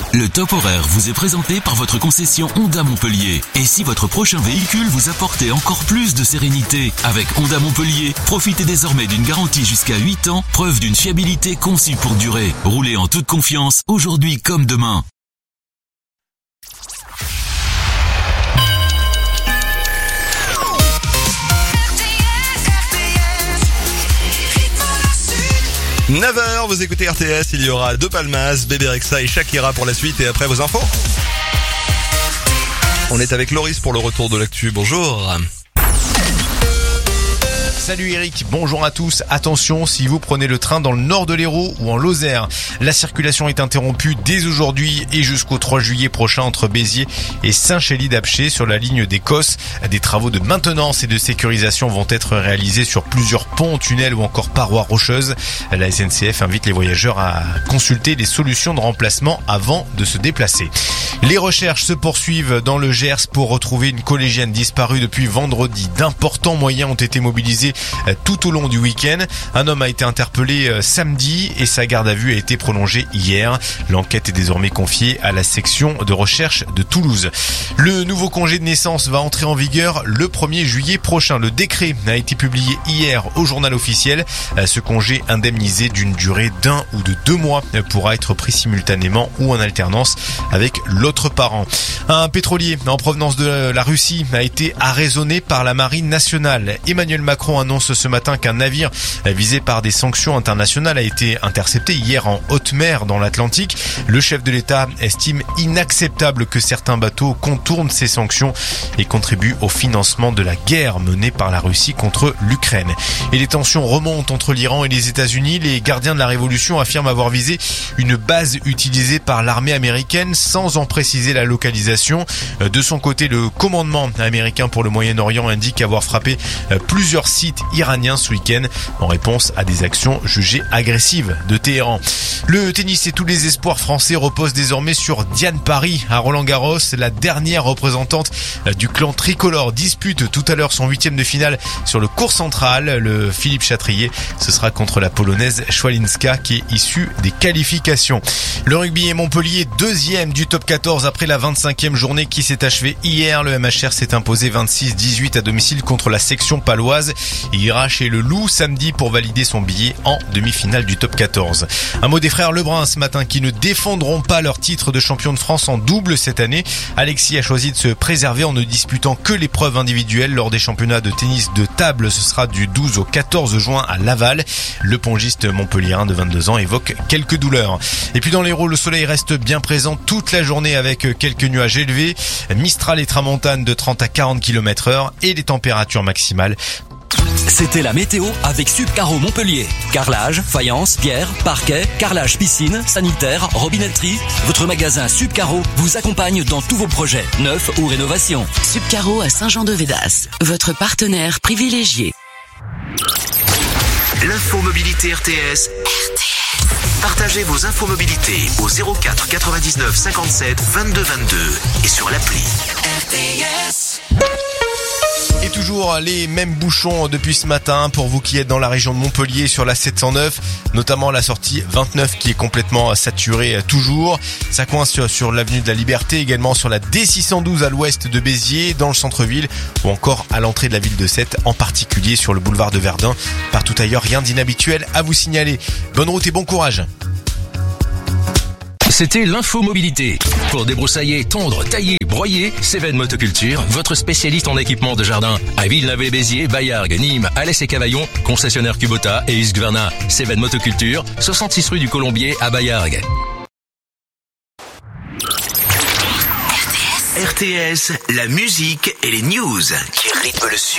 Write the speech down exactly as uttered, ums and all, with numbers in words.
Le top horaire vous est présenté par votre concession Honda Montpellier. Et si votre prochain véhicule vous apportait encore plus de sérénité? Avec Honda Montpellier, profitez désormais d'une garantie jusqu'à huit ans, preuve d'une fiabilité conçue pour durer. Roulez en toute confiance, aujourd'hui comme demain. neuf heures, vous écoutez R T S, il y aura deux Palmas, Bébé Rexha et Shakira pour la suite et après vos infos. On est avec Loris pour le retour de l'actu, bonjour. Salut Eric, bonjour à tous. Attention si vous prenez le train dans le nord de l'Hérault ou en Lozère. La circulation est interrompue dès aujourd'hui et jusqu'au trois juillet prochain entre Béziers et Saint-Chély-d'Apcher sur la ligne des Cosses. Des travaux de maintenance et de sécurisation vont être réalisés sur plusieurs ponts, tunnels ou encore parois rocheuses. La S N C F invite les voyageurs à consulter les solutions de remplacement avant de se déplacer. Les recherches se poursuivent dans le Gers pour retrouver une collégienne disparue depuis vendredi. D'importants moyens ont été mobilisés tout au long du week-end. Un homme a été interpellé samedi et sa garde à vue a été prolongée hier. L'enquête est désormais confiée à la section de recherche de Toulouse. Le nouveau congé de naissance va entrer en vigueur le premier juillet prochain. Le décret a été publié hier au journal officiel. Ce congé indemnisé d'une durée d'un ou de deux mois pourra être pris simultanément ou en alternance avec l'autre parent. Un pétrolier en provenance de la Russie a été arraisonné par la marine nationale. Emmanuel Macron annonce ce matin qu'un navire visé par des sanctions internationales a été intercepté hier en haute mer dans l'Atlantique. Le chef de l'État estime inacceptable que certains bateaux contournent ces sanctions et contribuent au financement de la guerre menée par la Russie contre l'Ukraine. Et les tensions remontent entre l'Iran et les États-Unis. Les gardiens de la révolution affirment avoir visé une base utilisée par l'armée américaine sans en préciser la localisation. De son côté, le commandement américain pour le Moyen-Orient indique avoir frappé plusieurs sites iraniens ce week-end en réponse à des actions jugées agressives de Téhéran. Le tennis et tous les espoirs français reposent désormais sur Diane Paris à Roland-Garros. La dernière représentante du clan tricolore dispute tout à l'heure son huitième de finale sur le court central. Le Philippe Chatrier, ce sera contre la polonaise Schwalinska qui est issue des qualifications. Le rugby et Montpellier, deuxième du top quatorze après la vingt-cinquième journée qui s'est achevée hier. Le M H R s'est imposé vingt-six dix-huit à domicile contre la section paloise. Il ira chez le Loup samedi pour valider son billet en demi-finale du top quatorze. Un mot des frères Lebrun ce matin qui ne défendront pas leur titre de champion de France en double cette année. Alexis a choisi de se préserver en ne disputant que l'épreuve individuelle lors des championnats de tennis de table. Ce sera du douze au quatorze juin à Laval. Le pongiste montpelliérain de vingt-deux ans évoque quelques douleurs. Et puis dans l'Hérault, le soleil reste bien présent toute la journée avec quelques nuages élevés. Mistral et tramontane de trente à quarante kilomètres heure et les températures maximales. C'était la météo avec Subcaro Montpellier. Carrelage, faïence, pierre, parquet, carrelage piscine, sanitaire, robinetterie. Votre magasin Subcaro vous accompagne dans tous vos projets, neufs ou rénovations. Subcaro à Saint-Jean-de-Védas, votre partenaire privilégié. L'infomobilité R T S. R T S. Partagez vos infomobilités au zéro quatre quatre-vingt-dix-neuf cinquante-sept vingt-deux vingt-deux et sur l'appli. R T S. Et toujours les mêmes bouchons depuis ce matin pour vous qui êtes dans la région de Montpellier sur la sept cent neuf, notamment la sortie vingt-neuf qui est complètement saturée toujours. Ça coince sur, sur l'avenue de la Liberté, également sur la D six cent douze à l'ouest de Béziers, dans le centre-ville ou encore à l'entrée de la ville de Sète, en particulier sur le boulevard de Verdun. Partout ailleurs, rien d'inhabituel à vous signaler. Bonne route et bon courage. C'était l'infomobilité. Pour débroussailler, tondre, tailler, broyer, Cévennes Motoculture, votre spécialiste en équipement de jardin. À Villeneuve-Béziers, Baillargues, Nîmes, Alès et Cavaillon, concessionnaire Kubota et Husqvarna. Cévennes Motoculture, soixante-six rue du Colombier à Baillargues. R T S, la musique et les news qui rythment le sud.